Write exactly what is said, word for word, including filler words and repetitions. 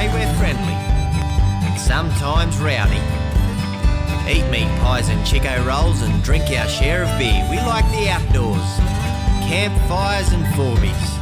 say we're friendly, and sometimes rowdy. Eat meat pies and Chico rolls and drink our share of beer. We like the outdoors, campfires and forbies.